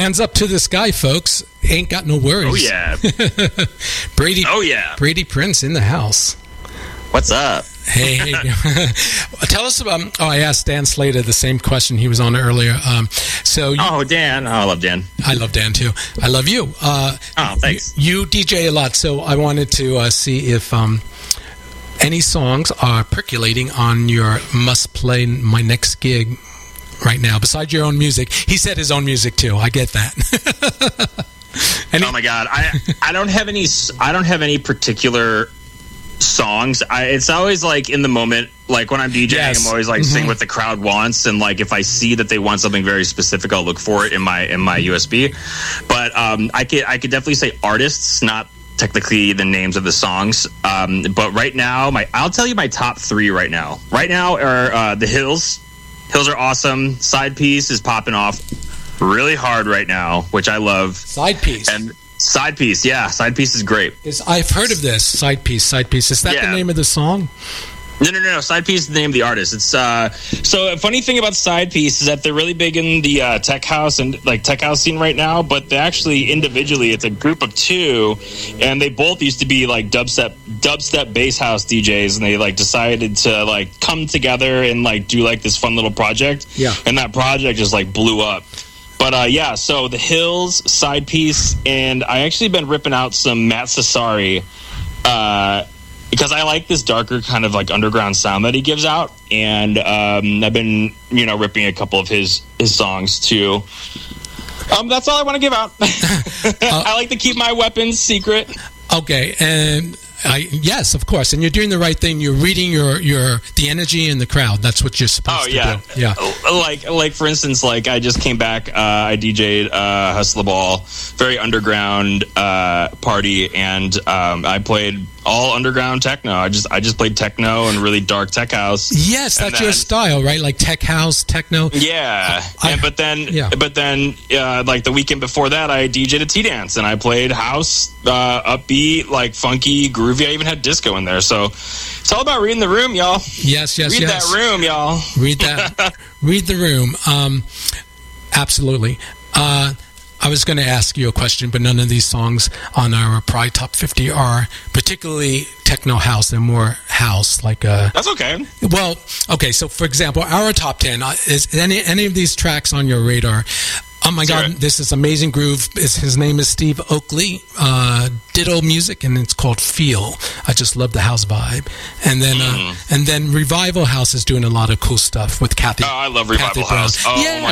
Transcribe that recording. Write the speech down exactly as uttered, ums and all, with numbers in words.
hands up to this guy, folks. Ain't got no worries. Oh, yeah. Brady. Oh, yeah. Brady Prince in the house. What's up? Hey, hey. Tell us about. Oh, I asked Dan Slater the same question. He was on earlier. Um, so. You, oh, Dan. Oh, I love Dan. I love Dan too. I love you. Uh, oh, thanks. You, you D J a lot, so I wanted to uh, see if um, any songs are percolating on your must play my next gig right now. Besides your own music, he said his own music too. I get that. Any- oh my God, I I don't have any. I don't have any particular songs. I, it's always like in the moment, like when I'm DJing, yes. I'm always like mm-hmm. sing what the crowd wants, and like if I see that they want something very specific, I'll look for it in my in my U S B. But um, I could I could definitely say artists, not technically the names of the songs. Um, but right now, my I'll tell you my top three right now. Right now are uh, the Hills. Hills are awesome. Side Piece is popping off really hard right now, which I love. Side Piece. And Side Piece, yeah. Side Piece is great. I've heard of this. Side Piece, Side Piece. Is that yeah. the name of the song? No, no, no, no. Side Piece is the name of the artist. It's uh. So a funny thing about Side Piece is that they're really big in the uh, tech house and like tech house scene right now. But they actually individually, it's a group of two, and they both used to be like dubstep, dubstep bass house D Js, and they like decided to like come together and like do like this fun little project. Yeah. And that project just like blew up. But uh, yeah, so the Hills, Side Piece, and I actually been ripping out some Matt Cesari uh, because I like this darker kind of like underground sound that he gives out, and um, I've been you know ripping a couple of his his songs too. Um, that's all I want to give out. uh, I like to keep my weapons secret. Okay, and. I, yes, of course, and you're doing the right thing. You're reading your, your the energy in the crowd. That's what you're supposed oh, yeah. to do. Yeah, like like for instance, like I just came back. Uh, I D J'd uh, Hustle the Ball, very underground uh, party, and um, I played all underground techno. I just I just played techno and really dark tech house. Yes, that's then, your style, right? Like tech house, techno. Yeah, I, and but then yeah. but then uh, like the weekend before that, I D J'd a Tea Dance, and I played house, uh, upbeat, like funky, groovy. I even had disco in there, so it's all about reading the room, y'all. Yes, yes, Read yes. that room, y'all. Read that. Read the room. Um, absolutely. Uh, I was going to ask you a question, but none of these songs on our Pride Top fifty are particularly techno house. They're more house, like a. That's okay. Well, okay. So, for example, our top ten uh, is any any of these tracks on your radar? Oh my God, Sorry. This is amazing groove. His, his name is Steve Oakley, uh, Ditto Music, and it's called Feel. I just love the house vibe. And then mm. uh, and then Revival House is doing a lot of cool stuff with Kathy. Oh, I love Revival Kathy House. Oh, yeah. my